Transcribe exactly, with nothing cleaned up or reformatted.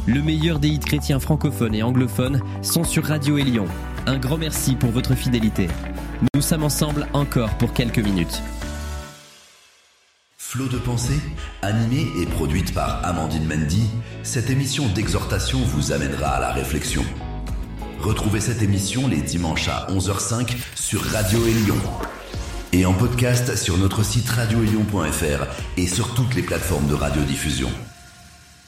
Le meilleur des hits chrétiens francophones et anglophones sont sur Radio Élion. Un grand merci pour votre fidélité. Nous sommes ensemble encore pour quelques minutes. Flot de pensée, animée et produite par Amandine Mendy, cette émission d'exhortation vous amènera à la réflexion. Retrouvez cette émission les dimanches à onze heures cinq sur Radio Élion et en podcast sur notre site radio élion point f r et sur toutes les plateformes de radiodiffusion.